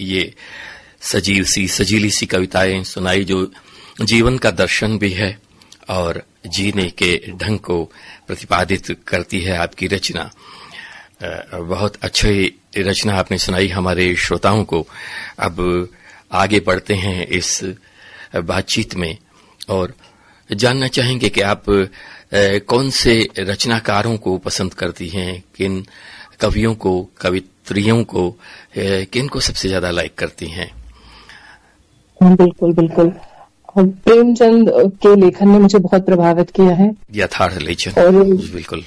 ये सजीली सी कविताएं सुनाई जो जीवन का दर्शन भी है और जीने के ढंग को प्रतिपादित करती है आपकी रचना। बहुत अच्छी रचना आपने सुनाई हमारे श्रोताओं को। अब आगे बढ़ते हैं इस बातचीत में और जानना चाहेंगे कि आप कौन से रचनाकारों को पसंद करती हैं, किन कवियों को, कवित्रियों को, किन को सबसे ज्यादा लाइक करती हैं? बिल्कुल बिल्कुल, प्रेमचंद के लेखन ने मुझे बहुत प्रभावित किया है। यथार्थ लेखन, और बिल्कुल।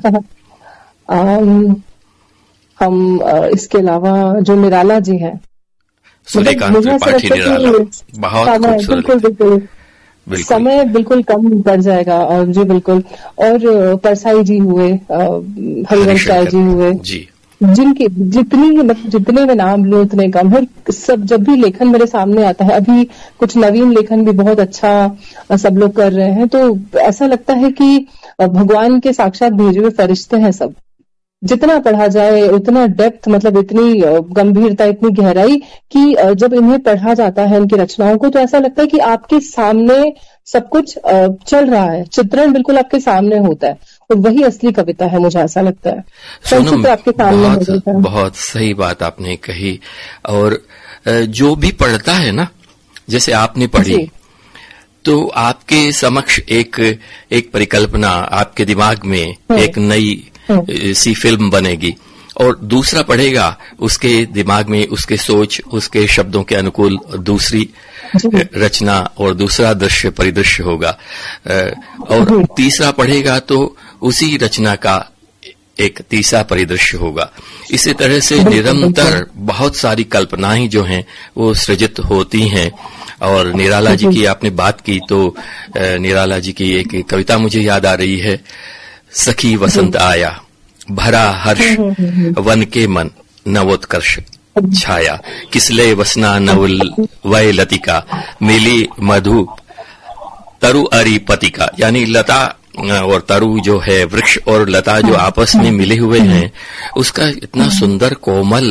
हम इसके अलावा जो निराला जी हैं, सूर्यकांत त्रिपाठी निराला, बहुत खूबसूरत। बिल्कुल समय बिल्कुल कम पड़ जाएगा। और जी बिल्कुल, और परसाई जी हुए, हरिवंश राय जी हुए जी, जिनके जितने मैं नाम लूं उतने कम है। सब जब भी लेखन मेरे सामने आता है, अभी कुछ नवीन लेखन भी बहुत अच्छा सब लोग कर रहे हैं, तो ऐसा लगता है कि भगवान के साक्षात भेजे हुए फरिश्ते हैं सब। जितना पढ़ा जाए उतना डेप्थ, मतलब इतनी गंभीरता, इतनी गहराई कि जब इन्हें पढ़ा जाता है इनकी रचनाओं को, तो ऐसा लगता है कि आपके सामने सब कुछ चल रहा है, चित्रण बिल्कुल आपके सामने होता है, और वही असली कविता है, मुझे ऐसा लगता है। चित्र आपके सामने होता है। बहुत सही बात आपने कही। और जो भी पढ़ता है ना, जैसे आपने पढ़ी, तो आपके समक्ष एक परिकल्पना, आपके दिमाग में एक नई सी फिल्म बनेगी, और दूसरा पढ़ेगा, उसके दिमाग में उसके सोच, उसके शब्दों के अनुकूल दूसरी रचना और दूसरा दृश्य परिदृश्य होगा, और तीसरा पढ़ेगा तो उसी रचना का एक तीसरा परिदृश्य होगा। इसी तरह से निरंतर बहुत सारी कल्पनाएं जो हैं वो सृजित होती हैं। और निराला जी की आपने बात की, तो निराला जी की एक कविता मुझे याद आ रही है। सखी वसंत आया, भरा हर्ष वन के मन, नवोत्कर्ष छाया, किसले वसना नवल वय लतिका, मिली मधु तरु अरि पतिका। यानी लता और तरु जो है, वृक्ष और लता जो आपस में मिले हुए हैं, उसका इतना सुंदर कोमल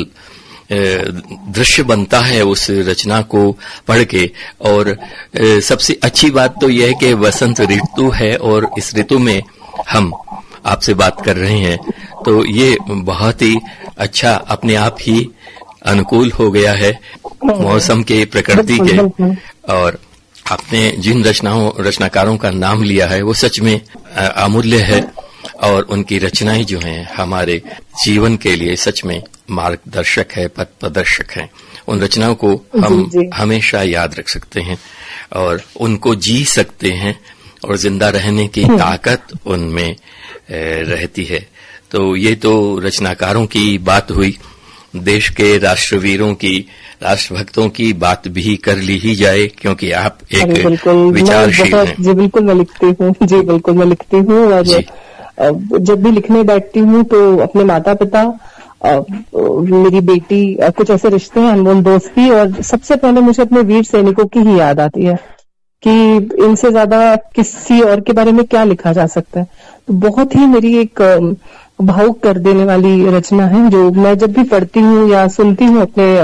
दृश्य बनता है उस रचना को पढ़ के। और सबसे अच्छी बात तो यह है कि वसंत ऋतु है, और इस ऋतु में हम आपसे बात कर रहे हैं, तो ये बहुत ही अच्छा अपने आप ही अनुकूल हो गया है मौसम के, प्रकृति के। और आपने जिन रचनाकारों का नाम लिया है वो सच में अमूल्य है, और उनकी रचनाएं जो हैं हमारे जीवन के लिए सच में मार्गदर्शक है, पथ प्रदर्शक है। उन रचनाओं को हम हमेशा याद रख सकते हैं और उनको जी सकते हैं, और जिंदा रहने की ताकत उनमें रहती है। तो ये तो रचनाकारों की बात हुई। देश के राष्ट्रवीरों की, राष्ट्रभक्तों की बात भी कर ली ही जाए, क्योंकि आप एक विचारशील हैं। जी बिल्कुल, मैं लिखती हूँ। जी बिल्कुल, मैं लिखती हूँ, और जब भी लिखने बैठती हूँ तो अपने माता पिता, मेरी बेटी, कुछ ऐसे रिश्ते हैं, अनमोल दोस्ती, और सबसे पहले मुझे अपने वीर सैनिकों की ही याद आती है कि इनसे ज्यादा किसी और के बारे में क्या लिखा जा सकता है। तो बहुत ही मेरी एक भावुक कर देने वाली रचना है, जो मैं जब भी पढ़ती हूँ या सुनती हूँ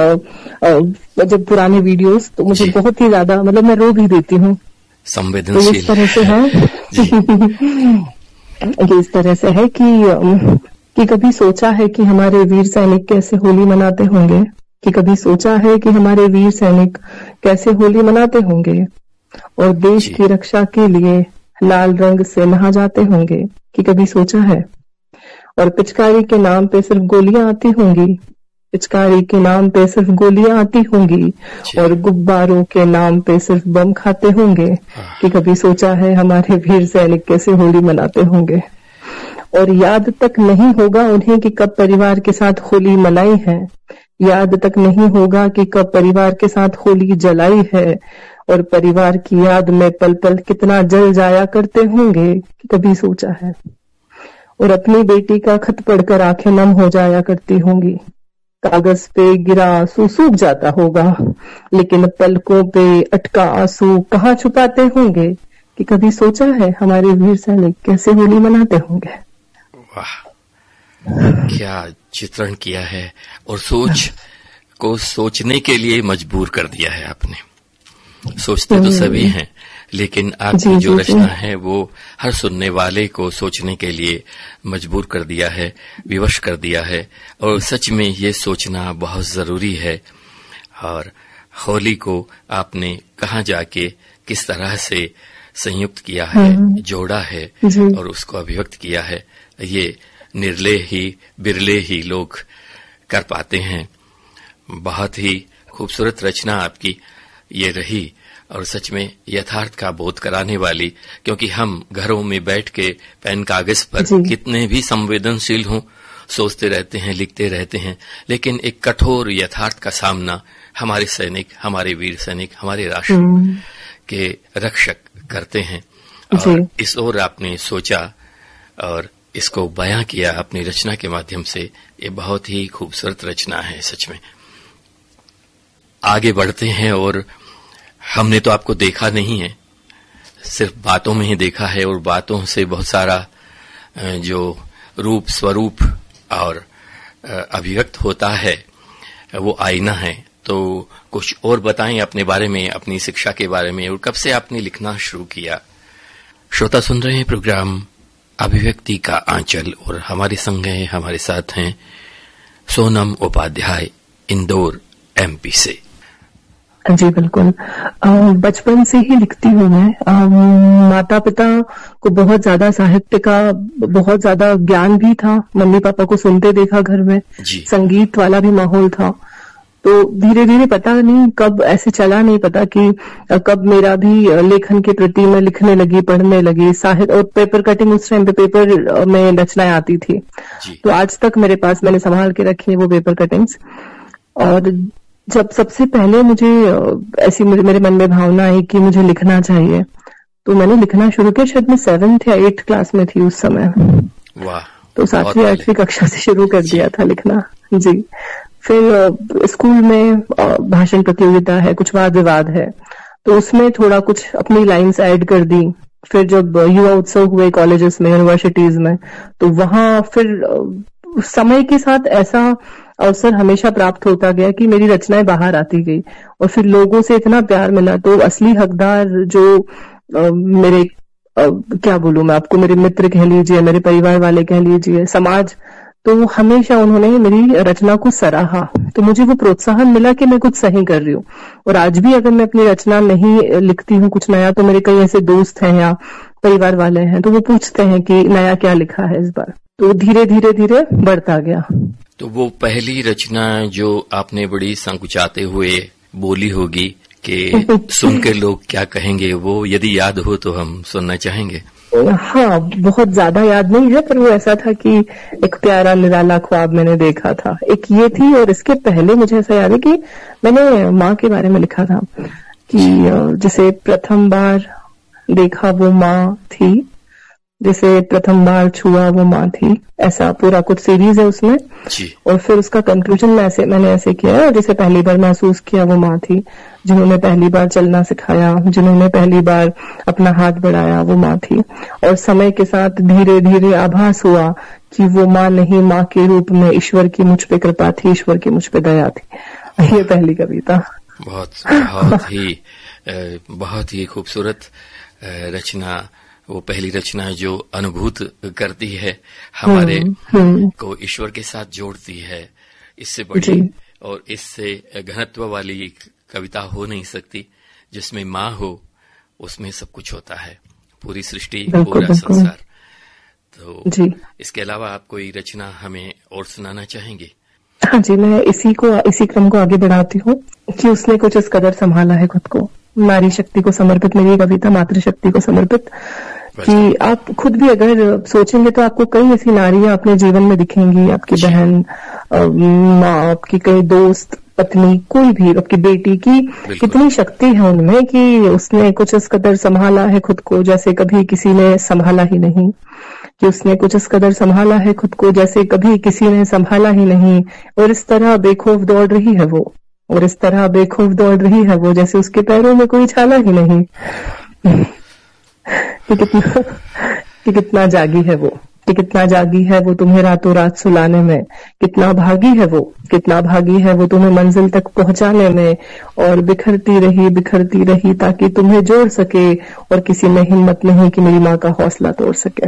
अपने जब पुराने वीडियोस, तो मुझे बहुत ही ज्यादा, मतलब मैं रो भी देती हूँ। संवेदनशील। तो इस तरह से है ये इस तरह से है कि कभी सोचा है कि हमारे वीर सैनिक कैसे होली मनाते होंगे, कि कभी सोचा है कि हमारे वीर सैनिक कैसे होली मनाते होंगे, और देश की रक्षा के लिए लाल रंग से नहा जाते होंगे, कि कभी सोचा है। और पिचकारी के नाम पे सिर्फ गोलियां आती होंगी, पिचकारी के नाम पे सिर्फ गोलियां आती होंगी, और गुब्बारों के नाम पे सिर्फ बम खाते होंगे, कि कभी सोचा है हमारे वीर सैनिक कैसे होली मनाते होंगे। और याद तक नहीं होगा उन्हें कि कब परिवार के साथ होली मनाई है, याद तक नहीं होगा कि कब परिवार के साथ होली जलाई है, और परिवार की याद में पल पल कितना जल जाया करते होंगे, कि कभी सोचा है। और अपनी बेटी का खत पढ़कर आंखें नम हो जाया करती होंगी, कागज पे गिरा आंसू सूख जाता होगा, लेकिन पलकों पे अटका आंसू कहाँ छुपाते होंगे, कि कभी सोचा है हमारे वीर सैनिक कैसे होली मनाते होंगे। वाह, क्या चित्रण किया है। और सोच को सोचने के लिए मजबूर कर दिया है आपने। सोचते तो सभी हैं, लेकिन आपकी जो रचना है वो हर सुनने वाले को सोचने के लिए मजबूर कर दिया है, विवश कर दिया है। और सच में ये सोचना बहुत जरूरी है। और होली को आपने कहाँ जाके किस तरह से संयुक्त किया है, जोड़ा है और उसको अभिव्यक्त किया है, ये बिरले ही लोग कर पाते हैं। बहुत ही खूबसूरत रचना आपकी ये रही और सच में यथार्थ का बोध कराने वाली, क्योंकि हम घरों में बैठ के पेन कागज पर कितने भी संवेदनशील हों सोचते रहते हैं, लिखते रहते हैं, लेकिन एक कठोर यथार्थ का सामना हमारे सैनिक, हमारे वीर सैनिक, हमारे राष्ट्र के रक्षक करते हैं। और इस ओर आपने सोचा और इसको बयां किया अपनी रचना के माध्यम से। ये बहुत ही खूबसूरत रचना है सच में। आगे बढ़ते हैं और हमने तो आपको देखा नहीं है, सिर्फ बातों में ही देखा है और बातों से बहुत सारा जो रूप स्वरूप और अभिव्यक्त होता है वो आईना है। तो कुछ और बताएं अपने बारे में, अपनी शिक्षा के बारे में, और कब से आपने लिखना शुरू किया। श्रोता सुन रहे हैं प्रोग्राम अभिव्यक्ति का आंचल और हमारे संग हैं, हमारे साथ हैं सोनम उपाध्याय, इंदौर MP से। जी बिल्कुल, बचपन से ही लिखती हूँ मैं। माता पिता को बहुत ज्यादा साहित्य का बहुत ज्यादा ज्ञान भी था, मम्मी पापा को सुनते देखा घर में, संगीत वाला भी माहौल था। तो धीरे धीरे पता नहीं कब ऐसे चला, नहीं पता कि कब मेरा भी लेखन के प्रति मैं लिखने लगी, पढ़ने लगी। साहित्य और पेपर कटिंग, उस टाइम पे पेपर में रचनाएं आती थी, तो आज तक मेरे पास मैंने संभाल के रखी है वो पेपर कटिंग्स। और जब सबसे पहले मुझे ऐसी मेरे मन में भावना आई कि मुझे लिखना चाहिए, तो मैंने लिखना शुरू किया। शायद मैं 7th या 8th क्लास में थी उस समय। वाह। तो 7वीं 8वीं कक्षा से शुरू कर दिया था लिखना। जी। फिर स्कूल में भाषण प्रतियोगिता है, कुछ वाद विवाद है, तो उसमें थोड़ा कुछ अपनी लाइन्स ऐड कर दी। फिर जब युवा उत्सव हुए कॉलेजेस में, यूनिवर्सिटीज में, तो वहां फिर समय के साथ ऐसा अवसर हमेशा प्राप्त होता गया कि मेरी रचनाएं बाहर आती गई और फिर लोगों से इतना प्यार मिला। तो असली हकदार जो मेरे क्या बोलूं मैं आपको, मेरे मित्र कह लीजिए, मेरे परिवार वाले कह लीजिए, समाज, तो हमेशा उन्होंने मेरी रचना को सराहा। तो मुझे वो प्रोत्साहन मिला कि मैं कुछ सही कर रही हूँ। और आज भी अगर मैं अपनी रचना नहीं लिखती हूँ कुछ नया, तो मेरे कई ऐसे दोस्त हैं या परिवार वाले हैं, तो वो पूछते हैं कि नया क्या लिखा है इस बार। तो धीरे धीरे धीरे बढ़ता गया। तो वो पहली रचना जो आपने बड़ी संकुचाते हुए बोली होगी कि सुन के लोग क्या कहेंगे, वो यदि याद हो तो हम सुनना चाहेंगे। हाँ, बहुत ज्यादा याद नहीं है, पर वो ऐसा था कि एक प्यारा निराला ख्वाब मैंने देखा था, एक ये थी। और इसके पहले मुझे ऐसा याद है कि मैंने माँ के बारे में लिखा था कि जिसे प्रथम बार देखा वो माँ थी, जिसे प्रथम बार छुआ वो माँ थी। ऐसा पूरा कुछ सीरीज है उसमें जी। और फिर उसका कंक्लूजन मैंने ऐसे किया है, जिसे पहली बार महसूस किया वो माँ थी, जिन्होंने पहली बार चलना सिखाया, जिन्होंने पहली बार अपना हाथ बढ़ाया वो माँ थी। और समय के साथ धीरे धीरे आभास हुआ कि वो माँ नहीं, माँ के रूप में ईश्वर की मुझ पे कृपा थी, ईश्वर की मुझ पे दया थी। ये पहली कविता। बहुत ही खूबसूरत रचना, वो पहली रचना जो अनुभूत करती है, हमारे को ईश्वर के साथ जोड़ती है। इससे बड़ी और इससे घनत्व वाली कविता हो नहीं सकती। जिसमें माँ हो उसमें सब कुछ होता है, पूरी सृष्टि, पूरा संसार। तो इसके अलावा आप कोई रचना हमें और सुनाना चाहेंगे? हाँ जी, मैं इसी क्रम को आगे बढ़ाती हूँ कि उसने कुछ इस कदर संभाला है खुद को। नारी शक्ति को समर्पित मेरी कविता, मातृशक्ति को समर्पित। कि आप खुद भी अगर सोचेंगे तो आपको कई ऐसी नारियां अपने जीवन में दिखेंगी, आपकी बहन, माँ, आपकी कई दोस्त, पत्नी, कोई भी, आपकी बेटी की कितनी शक्ति है उनमें कि उसने कुछ इस कदर संभाला है खुद को जैसे कभी किसी ने संभाला ही नहीं, कि उसने कुछ इस कदर संभाला है खुद को जैसे कभी किसी ने संभाला ही नहीं। और इस तरह बेखौफ दौड़ रही है वो, और इस तरह बेखौफ दौड़ रही है वो जैसे उसके पैरों में कोई छाला ही नहीं। कि कितना जागी है वो। कि कितना जागी है वो तुम्हें रातों रात सुलाने में, कितना भागी है वो, कितना भागी है वो तुम्हें मंजिल तक पहुंचाने में, और बिखरती रही ताकि तुम्हें जोड़ सके, और किसी में हिम्मत नहीं कि मेरी माँ का हौसला तोड़ सके।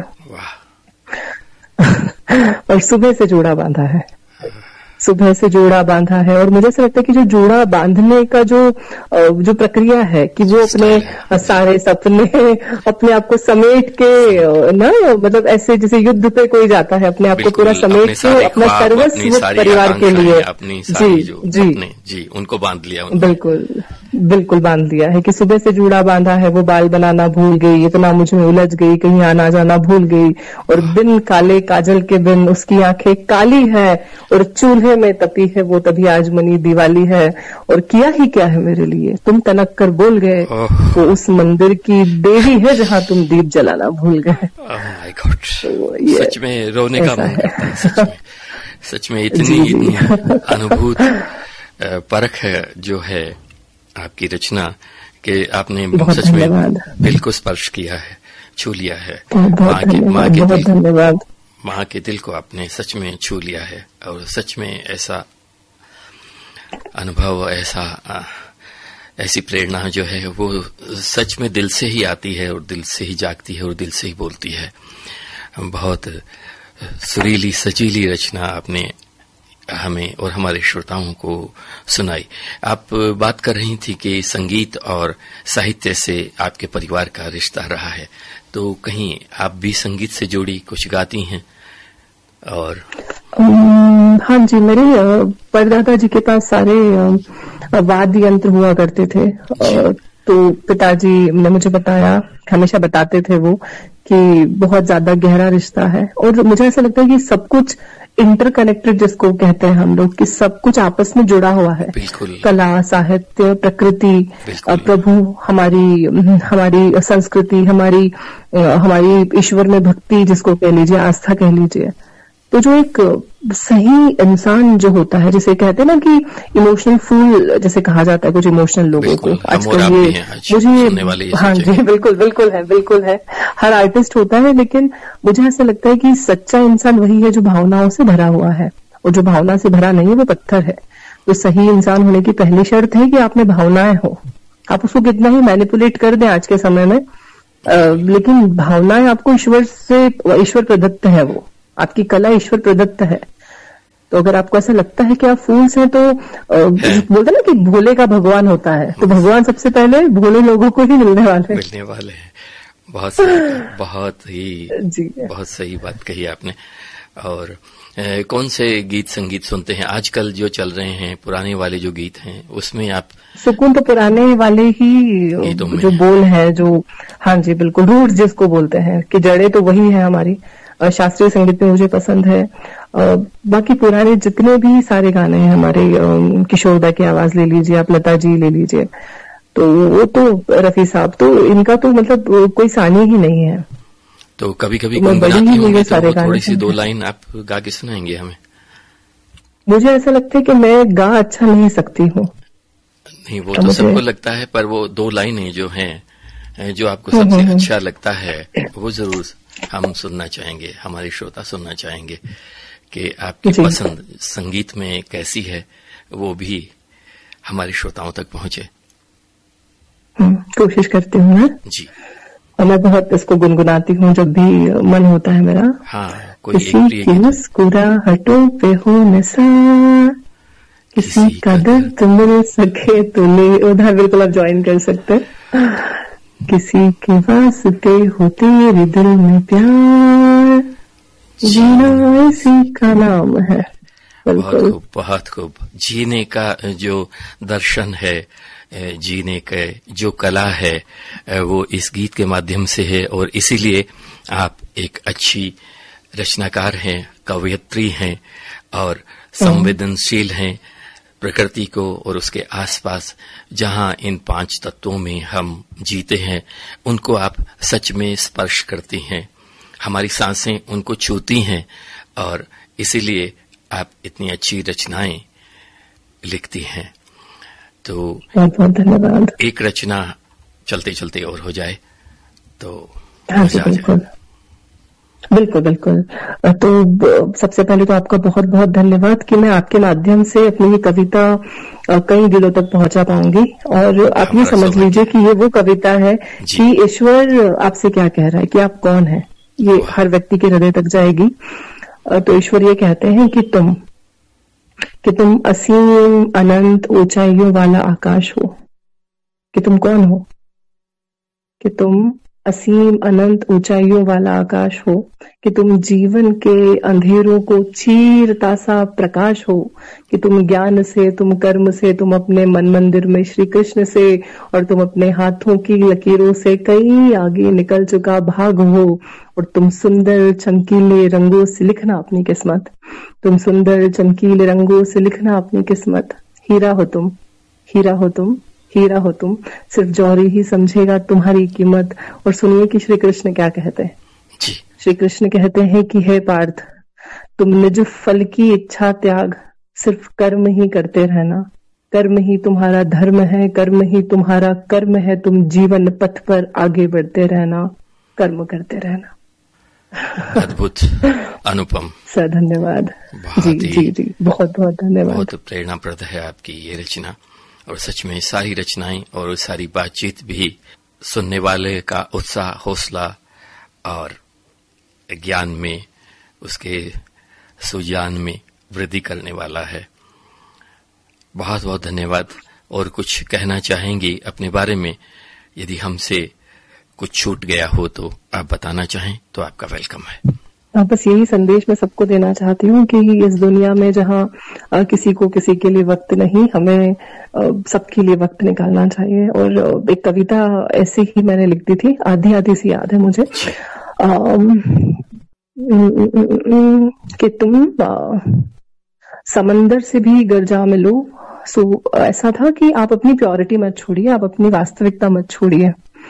और सुबह से जोड़ा बांधा है, सुबह से जोड़ा बांधा है। और मुझे ऐसा लगता है कि जो जोड़ा बांधने का जो प्रक्रिया है कि वो अपने सारे सपने अपने आप को समेट के ना, मतलब ऐसे जैसे युद्ध पे कोई जाता है अपने आप को पूरा समेट के अपना सर्वस्व परिवार के लिए, जी उनको बांध लिया, बिल्कुल बांध लिया है कि सुबह से जूड़ा बांधा है। वो बाल बनाना भूल गई, इतना मुझ में उलझ गई, कहीं आना जाना भूल गई, और बिन काले काजल के बिन उसकी आंखें काली है, और चूल्हे में तपी है वो तभी आज मनी दिवाली है, और किया ही क्या है मेरे लिए तुम तनक कर बोल गए, वो उस मंदिर की देवी है जहाँ तुम दीप जलाना भूल गए। सच में रोने का मन करता है, सच में इतनी अनुभूत परख जो है आपकी रचना के आपने सच में दिल को स्पर्श किया है, छू लिया है। माँ के दिल को आपने सच में छू लिया है, और सच में ऐसा अनुभव, ऐसी प्रेरणा जो है वो सच में दिल से ही आती है, और दिल से ही जागती है, और दिल से ही बोलती है। बहुत सुरीली सजीली रचना आपने हमें और हमारे श्रोताओं को सुनाई। आप बात कर रही थी कि संगीत और साहित्य से आपके परिवार का रिश्ता रहा है, तो कहीं आप भी संगीत से जुड़ी कुछ गाती हैं? और हाँ जी, मेरे परदादा जी के पास सारे वाद्य यंत्र हुआ करते थे, तो पिताजी ने मुझे बताया, हमेशा बताते थे वो कि बहुत ज्यादा गहरा रिश्ता है। और मुझे ऐसा लगता है कि सब कुछ इंटरकनेक्टेड जिसको कहते हैं हम लोग, कि सब कुछ आपस में जुड़ा हुआ है। कला, साहित्य, प्रकृति, प्रभु, हमारी संस्कृति, हमारी ईश्वर में भक्ति जिसको कह लीजिए, आस्था कह लीजिए। तो जो एक सही इंसान जो होता है, जिसे कहते हैं ना कि इमोशनल फूल जैसे कहा जाता है कुछ इमोशनल लोगों को, आजकल ये मुझे, हाँ जी बिल्कुल है, हर आर्टिस्ट होता है, लेकिन मुझे ऐसा लगता है कि सच्चा इंसान वही है जो भावनाओं से भरा हुआ है, और जो भावना से भरा नहीं है वो पत्थर है। तो सही इंसान होने की पहली शर्त है कि आप में भावनाएं हो। आप उसको कितना ही मैनिपुलेट कर दें आज के समय में, लेकिन भावनाएं आपको ईश्वर प्रदत्त है, वो आपकी कला ईश्वर प्रदत्त है। तो अगर आपको ऐसा लगता है कि आप फूल्स हैं, तो बोलते ना कि भोले का भगवान होता है, तो भगवान सबसे पहले भोले लोगों को ही मिलने वाले हैं। बहुत सही बात कही आपने। और कौन से गीत संगीत सुनते हैं आजकल जो चल रहे हैं? पुराने वाले जो गीत हैं उसमें आप सुकून तो पुराने वाले ही जो बोल है, जो हाँ जी बिल्कुल, रूट जिसको बोलते हैं कि जड़ें तो वही है हमारी। शास्त्रीय संगीत में मुझे पसंद है। बाकी पुराने जितने भी सारे गाने हैं हमारे, किशोरदा की आवाज ले लीजिए, आप लता जी ले लीजिए, तो वो तो रफी साहब, तो इनका तो मतलब कोई सानी ही नहीं है। तो कभी कभी गुनगुनाती होंगे, तो थोड़ी सी 2 लाइन आप गा के सुनाएंगे हमें? मुझे ऐसा लगता है कि मैं गा अच्छा नहीं सकती हूँ। नहीं, वो तो सबको लगता है, पर वो 2 लाइनें जो हैं, जो आपको सबसे अच्छा लगता है, वो जरूर हम सुनना चाहेंगे, हमारे श्रोता सुनना चाहेंगे कि आपकी पसंद संगीत में कैसी है, वो भी हमारे श्रोताओं तक पहुंचे। कोशिश करती हूँ मैं जी, और मैं बहुत इसको गुनगुनाती हूँ जब भी मन होता है मेरा। हाँ, किसी की मुस्कुराहटों पे हो नशा, किसी का दर्द मिल सके तो ले, उधर बिल्कुल आप ज्वाइन कर सकते। किसी के वास्ते हो तेरे दिल में प्यार, जीना इसी का नाम है। बहुत खूब। जीने का जो दर्शन है, जीने का जो कला है, वो इस गीत के माध्यम से है, और इसीलिए आप एक अच्छी रचनाकार हैं, कवयित्री हैं, और संवेदनशील हैं प्रकृति को और उसके आसपास जहां इन 5 तत्वों में हम जीते हैं, उनको आप सच में स्पर्श करती हैं। हमारी सांसें उनको छूती हैं, और इसीलिए आप इतनी अच्छी रचनाएं लिखती हैं। तो बहुत धन्यवाद। एक रचना चलते चलते और हो जाए तो हाँ जी बिल्कुल। बिल्कुल बिल्कुल। तो सबसे पहले तो आपका बहुत बहुत धन्यवाद कि मैं आपके माध्यम से अपनी ये कविता कई दिलों तक पहुंचा पाऊंगी। और आप ये समझ लीजिए कि ये वो कविता है कि ईश्वर आपसे क्या कह रहा है, कि आप कौन हैं, ये हर व्यक्ति के हृदय तक जाएगी। तो ईश्वर ये कहते हैं कि तुम असीम अनंत ऊंचाइयों वाला आकाश हो। कि तुम कौन हो? कि तुम असीम अनंत ऊंचाइयों वाला आकाश हो, कि तुम जीवन के अंधेरों को चीरता सा प्रकाश हो, कि तुम ज्ञान से, तुम कर्म से, तुम अपने मन मंदिर में श्री कृष्ण से और तुम अपने हाथों की लकीरों से कई आगे निकल चुका भाग हो। और तुम सुंदर चमकीले रंगों से लिखना अपनी किस्मत। तुम सुंदर चमकीले रंगों से लिखना अपनी किस्मत। हीरा हो तुम, हीरा हो तुम, हीरा हो तुम, सिर्फ जौहरी ही समझेगा तुम्हारी कीमत। और सुनिए कि श्री कृष्ण क्या कहते हैं। श्री कृष्ण कहते हैं कि हे पार्थ, तुम निज फल की इच्छा त्याग, सिर्फ कर्म ही करते रहना। कर्म ही तुम्हारा धर्म है, कर्म ही तुम्हारा कर्म है। तुम जीवन पथ पर आगे बढ़ते रहना, कर्म करते रहना। अद्भुत, अनुपम सर, धन्यवाद। जी, बहुत बहुत धन्यवाद। बहुत प्रेरणाप्रद है आपकी ये रचना। और सच में सारी रचनाएं और सारी बातचीत भी सुनने वाले का उत्साह, हौसला और ज्ञान में, उसके सुजान में वृद्धि करने वाला है। बहुत बहुत धन्यवाद। और कुछ कहना चाहेंगी अपने बारे में? यदि हमसे कुछ छूट गया हो तो आप बताना चाहें तो आपका वेलकम है। बस यही संदेश मैं सबको देना चाहती हूँ कि इस दुनिया में जहाँ किसी को किसी के लिए वक्त नहीं, हमें सबके लिए वक्त निकालना चाहिए। और एक कविता ऐसे ही मैंने लिख दी थी, आधी आधी सी याद है मुझे, कि तुम समंदर से भी गर जा मिलो। सो ऐसा था कि आप अपनी प्योरिटी मत छोड़िए, आप अपनी वास्तविकता मत छोड़िए।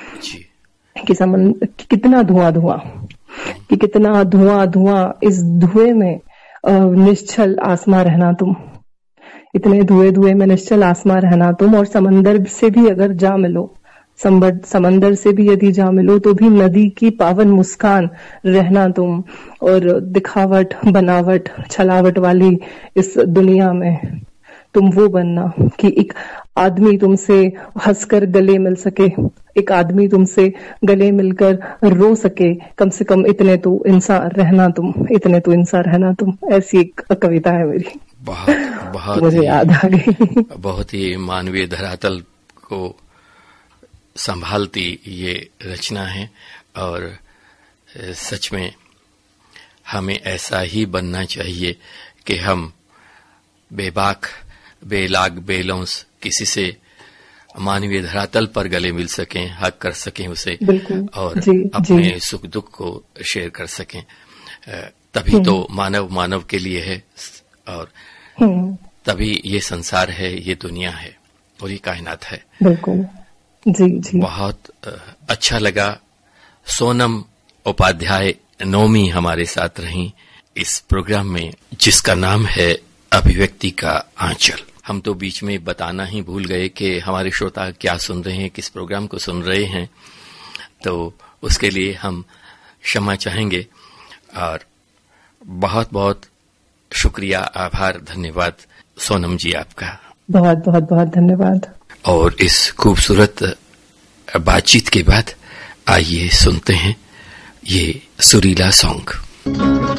कि कितना धुआं, कि कितना धुआं, इस धुएं में निश्चल आसमां रहना तुम। इतने धुएं में निश्चल आसमां रहना तुम। और समंदर से भी अगर जा मिलो, समंदर से भी यदि जा मिलो तो भी नदी की पावन मुस्कान रहना तुम। और दिखावट, बनावट, छलावट वाली इस दुनिया में तुम वो बनना कि एक आदमी तुमसे हंसकर गले मिल सके, एक आदमी तुमसे गले मिलकर रो सके। कम से कम इतने तो इंसान रहना तुम, इतने तो इंसान रहना तुम। ऐसी एक कविता है मेरी। बहुत मुझे याद आ गई। बहुत ही मानवीय धरातल को संभालती ये रचना है। और सच में हमें ऐसा ही बनना चाहिए कि हम बेबाक, बेलाग, बेलौंस किसी से मानवीय धरातल पर गले मिल सकें, हक कर सकें उसे, और अपने सुख दुख को शेयर कर सकें। तभी तो मानव के लिए है, और तभी ये संसार है, ये दुनिया है और ये कायनात है। बिल्कुल। जी। बहुत अच्छा लगा। सोनम उपाध्याय नौमी हमारे साथ रहीं इस प्रोग्राम में, जिसका नाम है अभिव्यक्ति का आंचल। हम तो बीच में बताना ही भूल गए कि हमारे श्रोता क्या सुन रहे हैं, किस प्रोग्राम को सुन रहे हैं, तो उसके लिए हम क्षमा चाहेंगे। और बहुत बहुत शुक्रिया, आभार, धन्यवाद सोनम जी आपका। बहुत बहुत बहुत धन्यवाद। और इस खूबसूरत बातचीत के बाद आइए सुनते हैं ये सुरीला सॉन्ग।